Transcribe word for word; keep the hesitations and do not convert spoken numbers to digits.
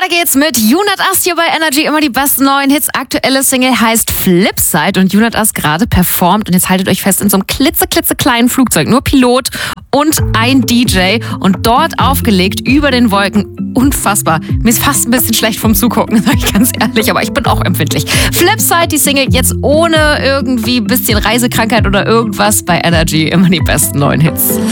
Weiter geht's mit Junat Ast hier bei Energy. Immer die besten neuen Hits. Aktuelle Single heißt Flipside und Junat Ast gerade performt. Und jetzt haltet euch fest, in so einem klitzeklitzekleinen Flugzeug. Nur Pilot und ein D J. Und dort aufgelegt über den Wolken. Unfassbar. Mir ist fast ein bisschen schlecht vom Zugucken, sag ich ganz ehrlich. Aber ich bin auch empfindlich. Flipside, die Single jetzt ohne irgendwie ein bisschen Reisekrankheit oder irgendwas bei Energy. Immer die besten neuen Hits.